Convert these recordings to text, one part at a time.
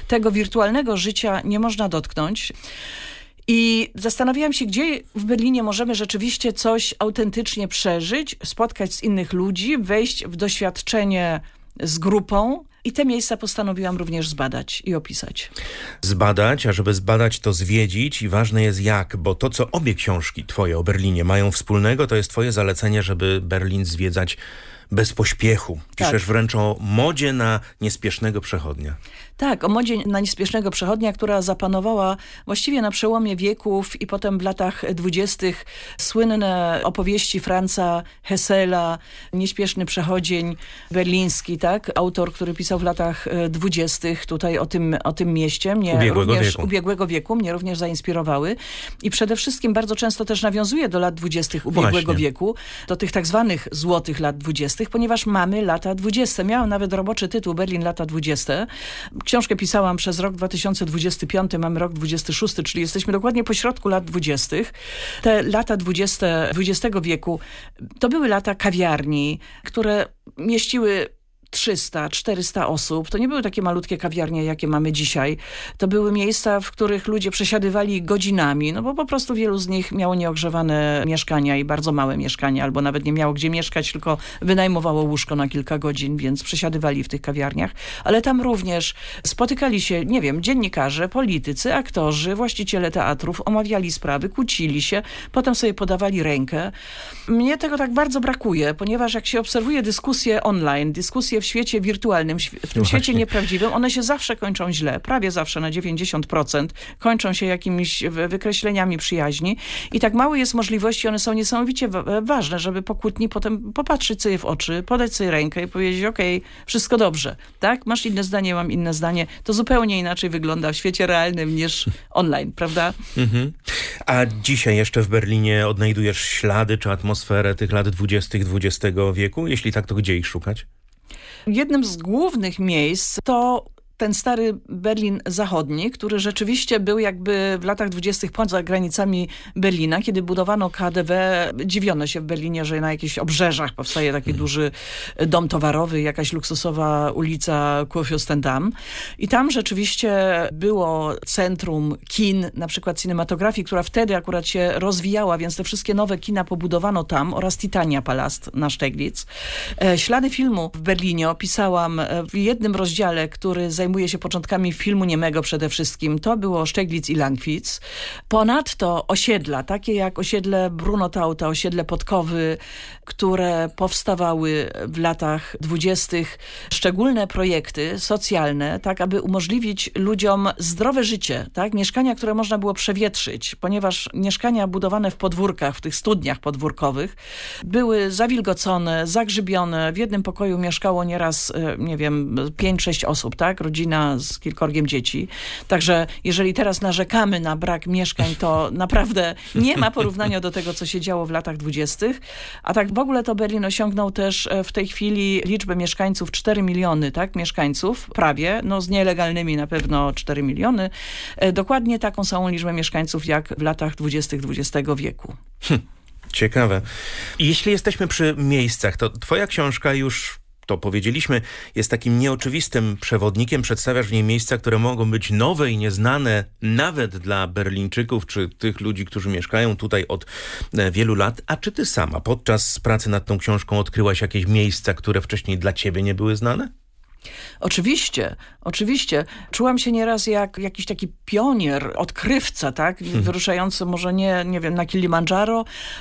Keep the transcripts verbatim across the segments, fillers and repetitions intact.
tego wirtualnego życia nie można dotknąć. I zastanawiałam się, gdzie w Berlinie możemy rzeczywiście coś autentycznie przeżyć, spotkać z innych ludzi, wejść w doświadczenie z grupą. I te miejsca postanowiłam również zbadać i opisać. Zbadać, a żeby zbadać, to zwiedzić i ważne jest jak, bo to, co obie książki twoje o Berlinie mają wspólnego, to jest twoje zalecenie, żeby Berlin zwiedzać bez pośpiechu. Piszesz tak. wręcz o modzie na niespiesznego przechodnia. Tak, o modzie na niespiesznego przechodnia, która zapanowała właściwie na przełomie wieków i potem w latach dwudziestych słynne opowieści Franza Hessela, Nieśpieszny przechodzień berliński, tak? Autor, który pisał w latach dwudziestych tutaj o tym, o tym mieście. Mnie ubiegłego również, wieku. Ubiegłego wieku. Mnie również zainspirowały. I przede wszystkim bardzo często też nawiązuje do lat dwudziestych ubiegłego Właśnie. wieku, do tych tak zwanych złotych lat dwudziestych, ponieważ mamy lata dwudzieste. Miałam nawet roboczy tytuł Berlin lata dwudzieste. Książkę pisałam przez rok dwa tysiące dwudziesty piąty, mamy rok dwudziesty szósty, czyli jesteśmy dokładnie po środku lat dwudziestych. Te lata dwudzieste dwudziestego wieku to były lata kawiarni, które mieściły trzysta czterysta osób. To nie były takie malutkie kawiarnie, jakie mamy dzisiaj. To były miejsca, w których ludzie przesiadywali godzinami, no bo po prostu wielu z nich miało nieogrzewane mieszkania i bardzo małe mieszkania, albo nawet nie miało gdzie mieszkać, tylko wynajmowało łóżko na kilka godzin, więc przesiadywali w tych kawiarniach. Ale tam również spotykali się, nie wiem, dziennikarze, politycy, aktorzy, właściciele teatrów, omawiali sprawy, kłócili się, potem sobie podawali rękę. Mnie tego tak bardzo brakuje, ponieważ jak się obserwuje dyskusje online, dyskusje w świecie wirtualnym, w tym Właśnie. świecie nieprawdziwym, one się zawsze kończą źle, prawie zawsze na dziewięćdziesiąt procent kończą się jakimiś wykreśleniami przyjaźni i tak mało jest możliwości, one są niesamowicie wa- ważne, żeby po kłótni potem popatrzeć sobie w oczy, podać sobie rękę i powiedzieć, okej, okay, wszystko dobrze, tak? Masz inne zdanie, mam inne zdanie. To zupełnie inaczej wygląda w świecie realnym niż online, prawda? Mhm. A dzisiaj jeszcze w Berlinie odnajdujesz ślady czy atmosferę tych lat dwudziestych dwudziestego wieku? Jeśli tak, to gdzie ich szukać? Jednym z głównych miejsc to ten stary Berlin Zachodni, który rzeczywiście był jakby w latach dwudziestych poza granicami Berlina. Kiedy budowano K D W, dziwiono się w Berlinie, że na jakichś obrzeżach powstaje taki hmm. duży dom towarowy, jakaś luksusowa ulica Kurfürstendamm. I tam rzeczywiście było centrum kin, na przykład cinematografii, która wtedy akurat się rozwijała, więc te wszystkie nowe kina pobudowano tam oraz Titania Palast na Steglitz. Ślady filmu w Berlinie opisałam w jednym rozdziale, który zajmuje zajmuje się początkami filmu niemego przede wszystkim. To było Steglitz i Lankwitz. Ponadto osiedla, takie jak osiedle Brunotauta, osiedle Podkowy, które powstawały w latach dwudziestych. Szczególne projekty socjalne, tak aby umożliwić ludziom zdrowe życie, tak? Mieszkania, które można było przewietrzyć, ponieważ mieszkania budowane w podwórkach, w tych studniach podwórkowych, były zawilgocone, zagrzybione. W jednym pokoju mieszkało nieraz, nie wiem, pięć, sześć osób, tak? Rodzina z kilkorgiem dzieci. Także jeżeli teraz narzekamy na brak mieszkań, to naprawdę nie ma porównania do tego, co się działo w latach dwudziestych. A tak w ogóle to Berlin osiągnął też w tej chwili liczbę mieszkańców cztery miliony, tak? Mieszkańców, prawie, no z nielegalnymi na pewno cztery miliony. Dokładnie taką samą liczbę mieszkańców jak w latach dwudziestych dwudziestego wieku. Hm, ciekawe. I jeśli jesteśmy przy miejscach, to twoja książka już... to powiedzieliśmy, jest takim nieoczywistym przewodnikiem. Przedstawiasz w niej miejsca, które mogą być nowe i nieznane nawet dla Berlińczyków, czy tych ludzi, którzy mieszkają tutaj od wielu lat. A czy ty sama podczas pracy nad tą książką odkryłaś jakieś miejsca, które wcześniej dla ciebie nie były znane? Oczywiście, oczywiście. Czułam się nieraz jak jakiś taki pionier, odkrywca, tak? Hmm. Wyruszający może nie, nie wiem, na Kilimandżaro,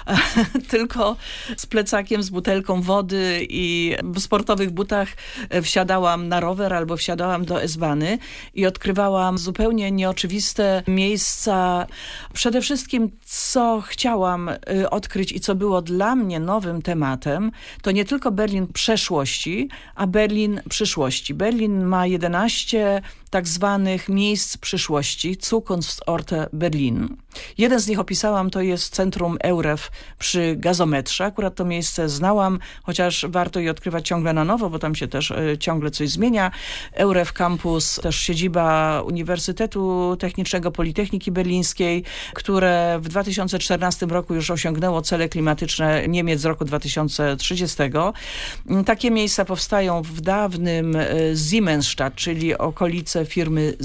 tylko z plecakiem, z butelką wody i w sportowych butach wsiadałam na rower albo wsiadałam do S-Bahny i odkrywałam zupełnie nieoczywiste miejsca. Przede wszystkim, co chciałam odkryć i co było dla mnie nowym tematem, to nie tylko Berlin przeszłości, a Berlin przyszłości. Berlin ma jedenaście tak zwanych miejsc przyszłości, Zukunftsorte Berlin. Jeden z nich opisałam, to jest centrum Euref przy gazometrze. Akurat to miejsce znałam, chociaż warto je odkrywać ciągle na nowo, bo tam się też y, ciągle coś zmienia. Euref Campus, też siedziba Uniwersytetu Technicznego Politechniki Berlińskiej, które w dwa tysiące czternastym roku już osiągnęło cele klimatyczne Niemiec z roku dwa tysiące trzydziestego. Takie miejsca powstają w dawnym y, Siemensstadt, czyli okolice firmy